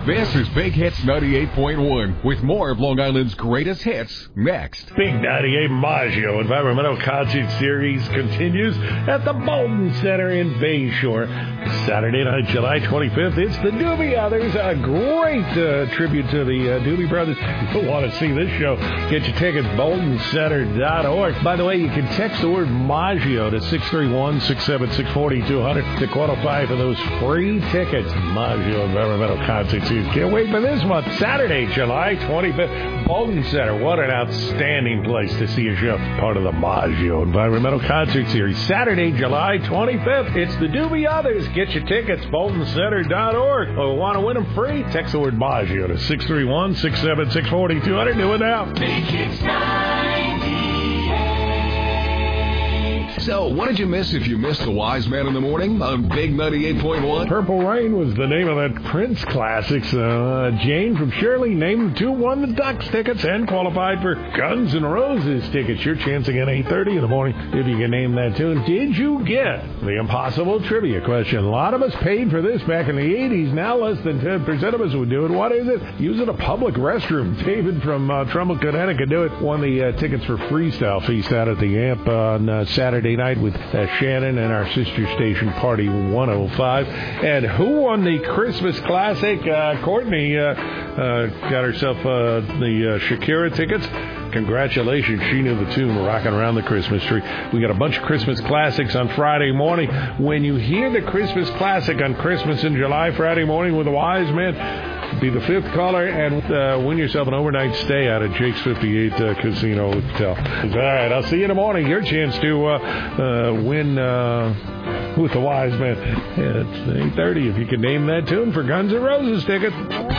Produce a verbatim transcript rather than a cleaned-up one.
This is Big Hits ninety-eight point one with more of Long Island's greatest hits next. Big ninety-eight Maggio Environmental Concert Series continues at the Bolton Center in Bayshore. Saturday night, July twenty-fifth, it's the Doobie Brothers, a great uh, tribute to the uh, Doobie Brothers. You'll want to see this show. Get your tickets, bolton center dot org. By the way, you can text the word Maggio to six three one, six seven six, four two zero zero to qualify for those free tickets. Maggio Environmental Concert Series. Can't wait for this month. Saturday, July twenty-fifth, Bolton Center. What an outstanding place to see a show. Part of the Maggio Environmental Concert Series. Saturday, July twenty-fifth. It's the Doobie Others. Get your tickets, bolton center dot org. Or want to win them free? Text the word Maggio to six three one, six seven six, four two zero zero. Do it now. Big Hits ninety-eight. So, what did you miss if you missed the Wise Man in the Morning on Big ninety-eight point one? Purple Rain was the name of that Prince classic. So, uh, Jane from Shirley named the two, won the Ducks tickets, and qualified for Guns N' Roses tickets. Your chance again, eight thirty in the morning, if you can name that tune. Did you get the impossible trivia question? A lot of us paid for this back in the eighties. Now less than ten percent of us would do it. What is it? Using a public restroom. David from uh, Trumbull, Connecticut, do it. Won the uh, tickets for Freestyle Feast out at the Amp on uh, Saturday night with uh, Shannon and our sister station Party one oh five. And who won the Christmas classic? Uh, Courtney uh, uh, got herself uh, the uh, Shakira tickets. Congratulations. She knew the tune, Rocking Around the Christmas Tree. We got a bunch of Christmas classics on Friday morning. When you hear the Christmas classic on Christmas in July, Friday morning with the Wise Man, be the fifth caller and uh, win yourself an overnight stay out at Jake's fifty-eight uh, Casino Hotel. All right, I'll see you in the morning. Your chance to uh, uh, win uh, with the Wise Man. Yeah, it's eight thirty if you can name that tune for Guns N' Roses ticket.